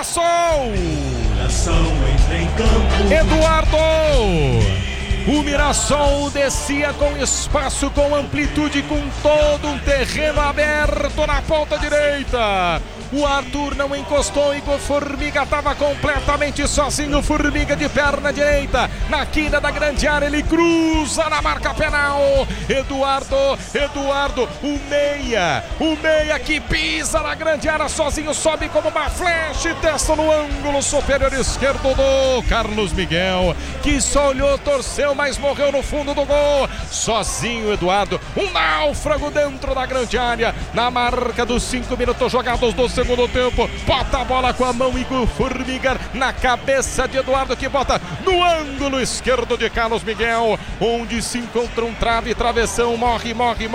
Mirassol! Eduardo! O Mirassol descia com espaço, com amplitude, com todo um terreno aberto na ponta direita. O Arthur não encostou e o Formiga estava completamente sozinho. Formiga de perna direita, na quina da grande área, ele cruza na marca penal. Eduardo, o meia que pisa na grande área sozinho, sobe como uma flecha e testa no ângulo superior esquerdo do Carlos Miguel, que só olhou, torceu, mas morreu no fundo do gol. Sozinho Eduardo, um náufrago dentro da grande área, na marca dos 5 minutos jogados do segundo tempo, bota a bola com a mão e o Formiga na cabeça de Eduardo, que bota no ângulo esquerdo de Carlos Miguel, onde se encontra um trave, travessão, morre,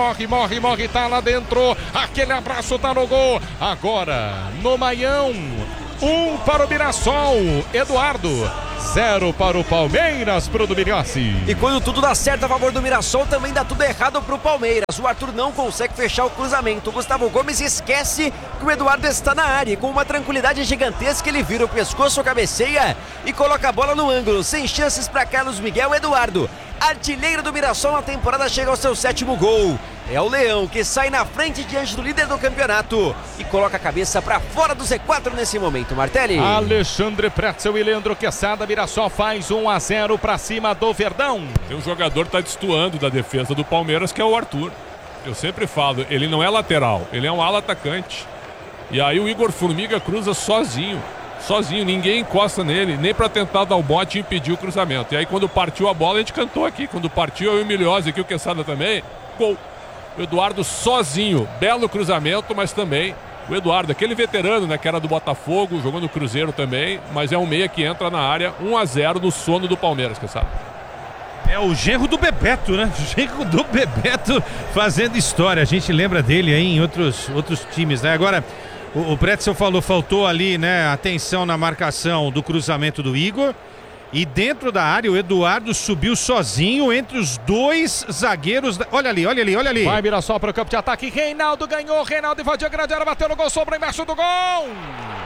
tá lá dentro, aquele abraço, tá no gol. Agora no Maião, 1 para o Mirassol, Eduardo, 0 para o Palmeiras, pro do Miriossi. E quando tudo dá certo a favor do Mirassol, também dá tudo errado pro Palmeiras. O Arthur não consegue fechar o cruzamento. O Gustavo Gomes esquece que o Eduardo está na área. E com uma tranquilidade gigantesca, ele vira o pescoço, cabeceia e coloca a bola no ângulo. Sem chances para Carlos Miguel. Eduardo, artilheiro do Mirassol na temporada, chega ao seu 7º gol. É o Leão que sai na frente diante do líder do campeonato e coloca a cabeça para fora do Z4 nesse momento, Martelli. Alexandre Pretzel e Leandro Quesada. Mirassol faz 1-0 para cima do Verdão. Tem um jogador que está destoando da defesa do Palmeiras, que é o Arthur. Eu sempre falo, ele não é lateral, ele é um ala atacante. E aí o Igor Formiga cruza sozinho, ninguém encosta nele, nem para tentar dar o bote e impedir o cruzamento. E aí quando partiu a bola, a gente cantou aqui. Quando partiu, eu e o Milhose aqui, o Quesada também, gol. O Eduardo sozinho, belo cruzamento, mas também o Eduardo, aquele veterano, né, que era do Botafogo, jogou no Cruzeiro também, mas é um meia que entra na área, 1-0 no sono do Palmeiras, que sabe? É o genro do Bebeto, né? O genro do Bebeto fazendo história. A gente lembra dele aí em outros times, né? Agora, o Pretzel falou, faltou ali, né, atenção na marcação do cruzamento do Igor. E dentro da área, o Eduardo subiu sozinho entre os dois zagueiros. Olha ali. Vai Mirassol para o campo de ataque. Reinaldo ganhou. Reinaldo invadiu a grande área, bateu no gol, sobrou embaixo do gol.